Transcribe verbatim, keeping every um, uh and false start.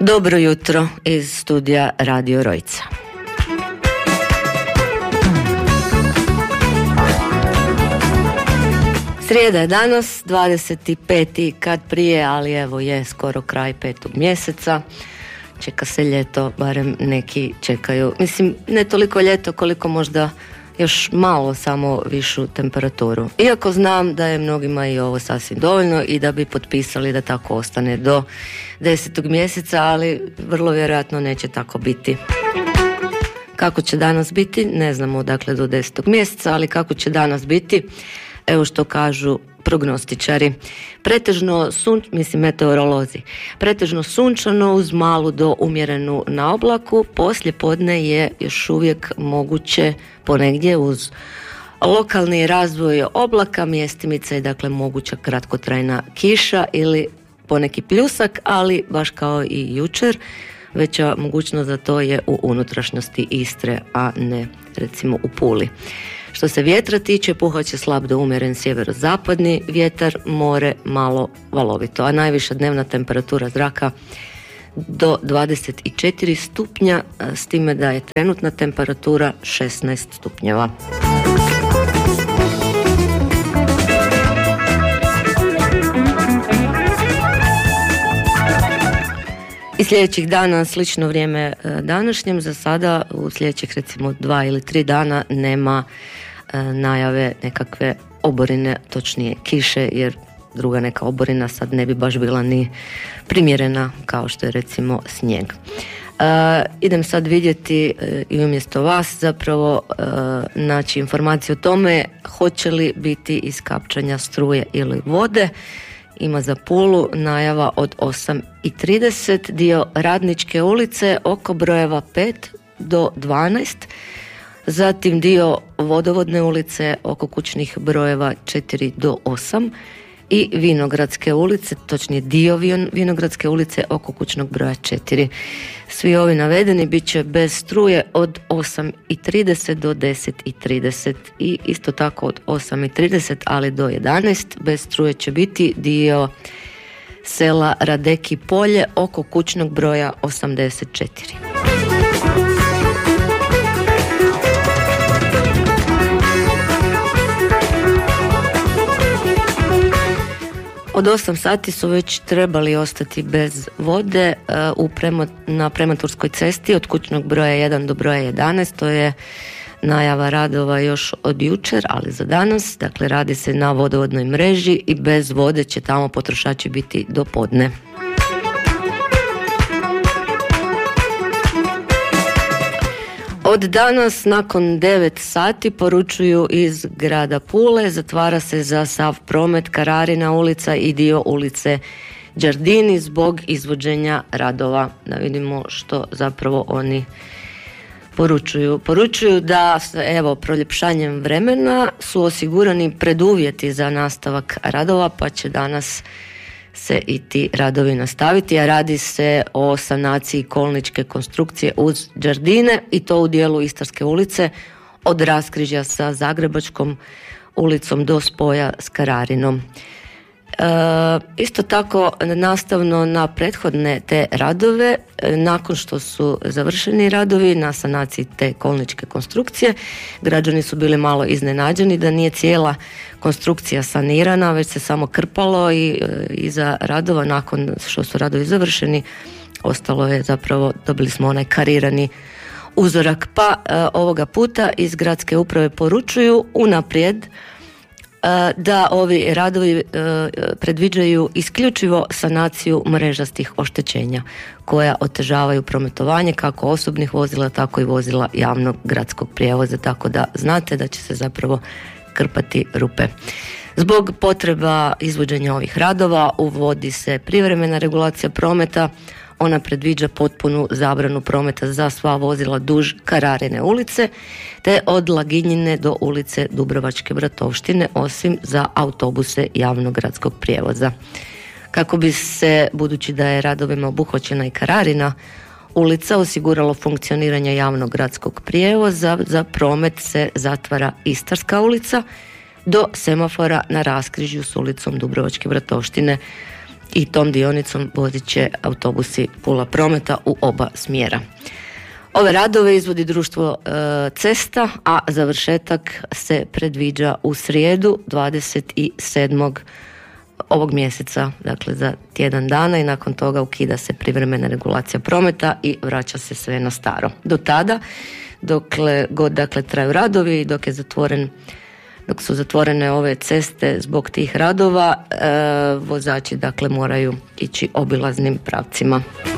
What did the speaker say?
Dobro jutro iz studija Radio Rojca. Srijeda je danas, dvadeset peti kad prije, ali evo je skoro kraj petog mjeseca. Čeka se ljeto, barem neki čekaju. Mislim, ne toliko ljeto koliko možda još malo samo višu temperaturu. Iako znam da je mnogima i ovo sasvim dovoljno i da bi potpisali da tako ostane do desetog mjeseca, ali vrlo vjerojatno neće tako biti. Kako će danas biti, ne znamo dakle do desetog mjeseca, ali kako će danas biti, evo što kažu prognostičari. Pretežno sun, mislim meteorolozi, pretežno sunčano uz malu do umjerenu naoblaku, poslije podne je još uvijek moguće ponegdje uz lokalni razvoj oblaka, mjestimica i dakle moguća kratkotrajna kiša ili poneki pljusak, ali baš kao i jučer, veća mogućnost za to je u unutrašnjosti Istre, a ne recimo u Puli. Što se vjetra tiče, puhat će slab do umjeren sjeverozapadni vjetar, more malo valovito, a najviša dnevna temperatura zraka do dvadeset četiri stupnja, s time da je trenutna temperatura šesnaest stupnjeva. I sljedećih dana, slično vrijeme današnjem, za sada u sljedećih recimo dva ili tri dana nema najave nekakve oborine, točnije kiše, jer druga neka oborina sad ne bi baš bila ni primjerena kao što je recimo snijeg. Uh, idem sad vidjeti uh, i umjesto vas zapravo uh, naći informaciju o tome hoće li biti iskapčanja struje ili vode. Ima za Pulu najava od osam i trideset, dio Radničke ulice oko brojeva pet do dvanaest, zatim dio Vodovodne ulice oko kućnih brojeva četiri do osam i Vinogradske ulice, točnije dio Vinogradske ulice oko kućnog broja četiri. Svi ovi navedeni bit će bez struje od osam i trideset do deset i trideset i isto tako od osam i trideset ali do jedanaest bez struje će biti dio sela Radeki polje oko kućnog broja osamdeset četiri. Od osam sati su već trebali ostati bez vode uh, u prema, na Prematurskoj cesti od kućnog broja jedan do broja jedanaest. To je najava radova još od jučer, ali za danas. Dakle, radi se na vodovodnoj mreži i bez vode će tamo potrošači biti do podne. Od danas nakon devet sati poručuju iz grada Pule, zatvara se za sav promet Kararina ulica i dio ulice Đardini zbog izvođenja radova. Da vidimo što zapravo oni poručuju. Poručuju da evo proljepšanjem vremena su osigurani preduvjeti za nastavak radova, pa će danas se i ti radovi nastaviti, a radi se o sanaciji kolničke konstrukcije uz Đardine i to u dijelu Istarske ulice od raskrižja sa Zagrebačkom ulicom do spoja s Kararinom. E, isto tako nastavno na prethodne te radove, nakon što su završeni radovi na sanaciji te kolničke konstrukcije, građani su bili malo iznenađeni da nije cijela konstrukcija sanirana, već se samo krpalo i e, iza radova, nakon što su radovi završeni, ostalo je zapravo, dobili smo onaj karirani uzorak. Pa e, ovoga puta iz gradske uprave poručuju unaprijed da ovi radovi predviđaju isključivo sanaciju mrežastih oštećenja koja otežavaju prometovanje kako osobnih vozila, tako i vozila javnog gradskog prijevoza, tako da znate da će se zapravo krpati rupe. Zbog potreba izvođenja ovih radova uvodi se privremena regulacija prometa. Ona predviđa potpunu zabranu prometa za sva vozila duž Kararine ulice, te od Laginjine do ulice Dubrovačke Bratovštine, osim za autobuse javnog gradskog prijevoza. Kako bi se, budući da je radovima obuhvaćena i Kararina ulica, osiguralo funkcioniranje javnog gradskog prijevoza, za promet se zatvara Istarska ulica do semafora na raskrižju s ulicom Dubrovačke Bratovštine. i tom dionicom vozit će autobusi Pula Prometa u oba smjera. Ove radove izvodi društvo e, Cesta, a završetak se predviđa u srijedu dvadeset sedmog ovog mjeseca, dakle za tjedan dana, i nakon toga ukida se privremena regulacija prometa i vraća se sve na staro. Do tada, dokle god dakle traju radovi, dok je zatvoren dok su zatvorene ove ceste zbog tih radova, e, vozači dakle moraju ići obilaznim pravcima.